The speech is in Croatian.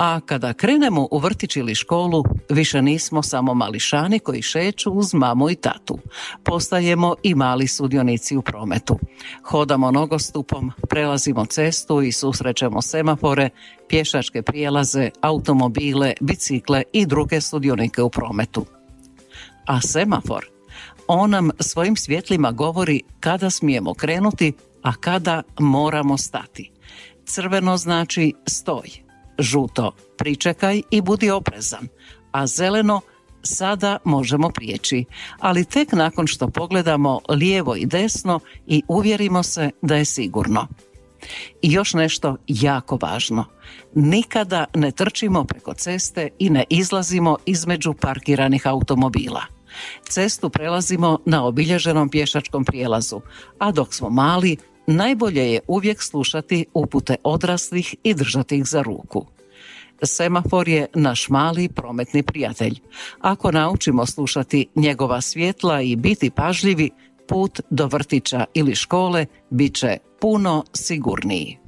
A kada krenemo u vrtić ili školu, više nismo samo mališani koji šeću uz mamu i tatu. Postajemo i mali sudionici u prometu. Hodamo nogostupom, prelazimo cestu i susrećemo semafore, pješačke prijelaze, automobile, bicikle i druge sudionike u prometu. A semafor, on nam svojim svjetlima govori kada smijemo krenuti, a kada moramo stati. Crveno znači stoj, žuto pričekaj i budi oprezan, a zeleno sada možemo prijeći, ali tek nakon što pogledamo lijevo i desno i uvjerimo se da je sigurno. I još nešto jako važno. Nikada ne trčimo preko ceste i ne izlazimo između parkiranih automobila. Cestu prelazimo na obilježenom pješačkom prijelazu, a dok smo mali, najbolje je uvijek slušati upute odraslih i držati ih za ruku. Semafor je naš mali prometni prijatelj. Ako naučimo slušati njegova svjetla i biti pažljivi, put do vrtića ili škole bit će puno sigurniji.